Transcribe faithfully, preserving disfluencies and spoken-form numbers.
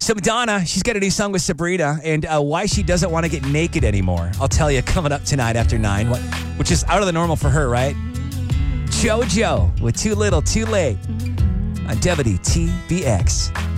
So Madonna, she's got a new song with Sabrina, and uh, why she doesn't want to get naked anymore, I'll tell you coming up tonight after nine, what, which is out of the normal for her, right? JoJo with Too Little, Too Late on W T B X.